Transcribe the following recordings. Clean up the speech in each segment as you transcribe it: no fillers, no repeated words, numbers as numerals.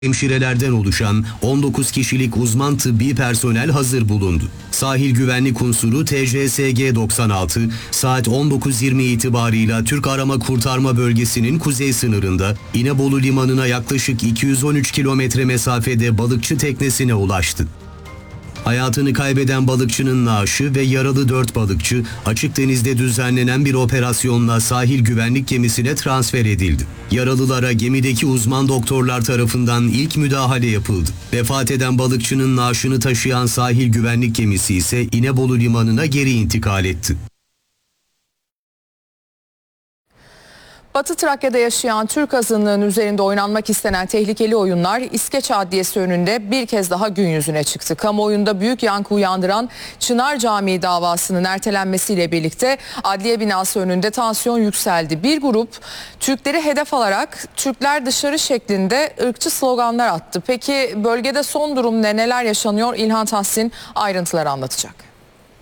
Hemşirelerden oluşan 19 kişilik uzman tıbbi personel hazır bulundu. Sahil güvenlik unsuru TCSG 96 saat 19.20 itibarıyla Türk Arama Kurtarma Bölgesi'nin kuzey sınırında İnebolu Limanı'na yaklaşık 213 kilometre mesafede balıkçı teknesine ulaştı. Hayatını kaybeden balıkçının naaşı ve yaralı 4 balıkçı açık denizde düzenlenen bir operasyonla sahil güvenlik gemisine transfer edildi. Yaralılara gemideki uzman doktorlar tarafından ilk müdahale yapıldı. Vefat eden balıkçının naaşını taşıyan sahil güvenlik gemisi ise İnebolu Limanı'na geri intikal etti. Batı Trakya'da yaşayan Türk azınlığının üzerinde oynanmak istenen tehlikeli oyunlar İskeç Adliyesi önünde bir kez daha gün yüzüne çıktı. Kamuoyunda büyük yankı uyandıran Çınar Camii davasının ertelenmesiyle birlikte adliye binası önünde tansiyon yükseldi. Bir grup Türkleri hedef alarak "Türkler dışarı" şeklinde ırkçı sloganlar attı. Peki bölgede son durum ne, neler yaşanıyor? İlhan Tahsin ayrıntıları anlatacak.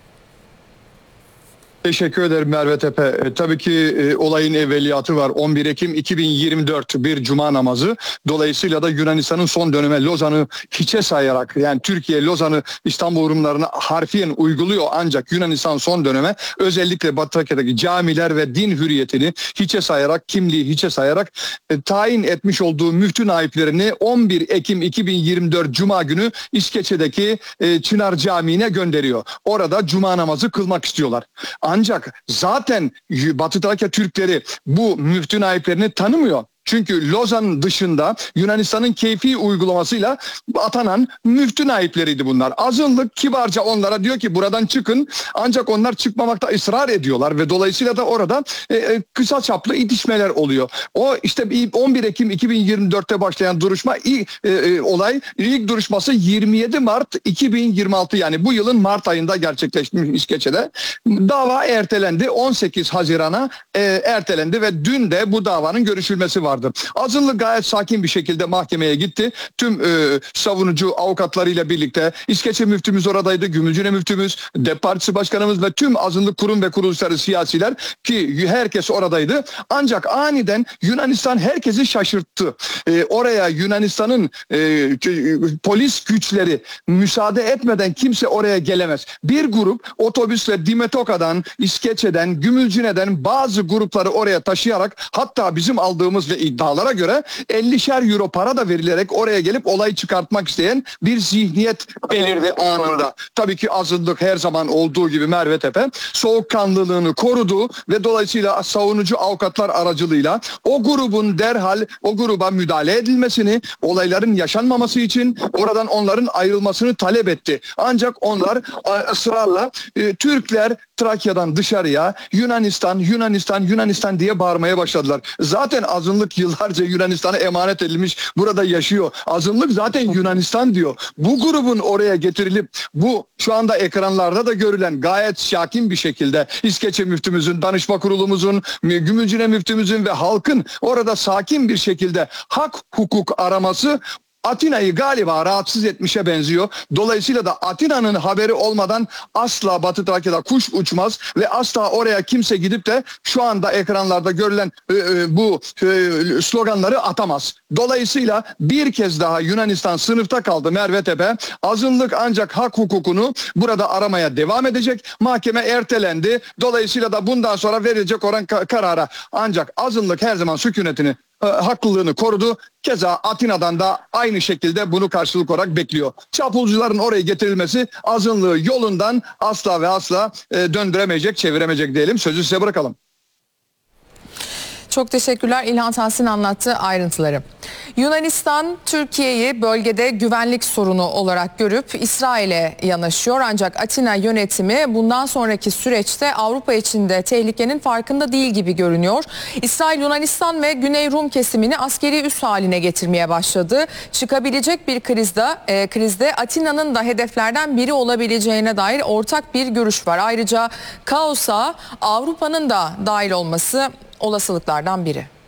Teşekkür ederim Merve Tepe. Tabii ki olayın evveliyatı var. 11 Ekim 2024 bir cuma namazı. Dolayısıyla da Yunanistan'ın son döneme Lozan'ı hiçe sayarak, yani Türkiye Lozan'ı İstanbul Rumlarına harfiyen uyguluyor, ancak Yunanistan son döneme özellikle Batı Trakya'daki camiler ve din hürriyetini hiçe sayarak, kimliği hiçe sayarak tayin etmiş olduğu müftü naiplerini 11 Ekim 2024 Cuma günü İskeçe'deki Çınar Camii'ne gönderiyor. Orada cuma namazı kılmak istiyorlar. Ancak zaten Batı Trakya Türkleri bu müftü naiplerini tanımıyor. Çünkü Lozan dışında Yunanistan'ın keyfi uygulamasıyla atanan müftü naipleriydi bunlar. Azınlık kibarca onlara diyor ki buradan çıkın, ancak onlar çıkmamakta ısrar ediyorlar ve dolayısıyla da orada kısa çaplı itişmeler oluyor. O işte 11 Ekim 2024'te başlayan duruşma, olay ilk duruşması 27 Mart 2026, yani bu yılın Mart ayında gerçekleşmiş İskeçe'de. Dava ertelendi, 18 Haziran'a ertelendi ve dün de bu davanın görüşülmesi vardı. Azınlık gayet sakin bir şekilde mahkemeye gitti. Tüm savunucu avukatlarıyla birlikte İskeçe müftümüz oradaydı, Gümülcine müftümüz, DEP Partisi başkanımız ve tüm azınlık kurum ve kuruluşları siyasiler, ki herkes oradaydı. Ancak aniden Yunanistan herkesi şaşırttı. Oraya Yunanistan'ın polis güçleri müsaade etmeden kimse oraya gelemez. Bir grup otobüsle Dimetoka'dan, İskeçe'den, Gümülcine'den bazı grupları oraya taşıyarak, hatta bizim aldığımız ve iddialara göre 50'şer euro para da verilerek oraya gelip olayı çıkartmak isteyen bir zihniyet belirdi anında. Tabii ki azınlık her zaman olduğu gibi Merve Tepe soğukkanlılığını korudu ve dolayısıyla savunucu avukatlar aracılığıyla o grubun derhal o gruba müdahale edilmesini, olayların yaşanmaması için oradan onların ayrılmasını talep etti. Ancak onlar ısrarla Türkler Trakya'dan dışarıya, Yunanistan, Yunanistan, Yunanistan diye bağırmaya başladılar. Zaten azınlık yıllarca Yunanistan'a emanet edilmiş, burada yaşıyor. Azınlık zaten Yunanistan diyor. Bu grubun oraya getirilip bu şu anda ekranlarda da görülen gayet sakin bir şekilde İskeçe müftümüzün, danışma kurulumuzun, Gümülcine müftümüzün ve halkın orada sakin bir şekilde hak hukuk araması Atina'yı galiba rahatsız etmişe benziyor. Dolayısıyla da Atina'nın haberi olmadan asla Batı Trakya'da kuş uçmaz ve asla oraya kimse gidip de şu anda ekranlarda görülen bu sloganları atamaz. Dolayısıyla bir kez daha Yunanistan sınıfta kaldı Merve Tepe. Azınlık ancak hak hukukunu burada aramaya devam edecek. Mahkeme ertelendi. Dolayısıyla da bundan sonra verilecek olan karara, ancak azınlık her zaman sükunetini, haklılığını korudu. Keza Atina'dan da aynı şekilde bunu karşılık olarak bekliyor. Çapulcuların oraya getirilmesi azınlığı yolundan asla ve asla döndüremeyecek, çeviremeyecek diyelim. Sözü size bırakalım. Çok teşekkürler. İlhan Tahsin anlattı ayrıntıları. Yunanistan, Türkiye'yi bölgede güvenlik sorunu olarak görüp İsrail'e yanaşıyor. Ancak Atina yönetimi bundan sonraki süreçte Avrupa için de tehlikenin farkında değil gibi görünüyor. İsrail, Yunanistan ve Güney Rum kesimini askeri üs haline getirmeye başladı. Çıkabilecek bir krizde Atina'nın da hedeflerden biri olabileceğine dair ortak bir görüş var. Ayrıca kaosa Avrupa'nın da dahil olması olasılıklardan biri.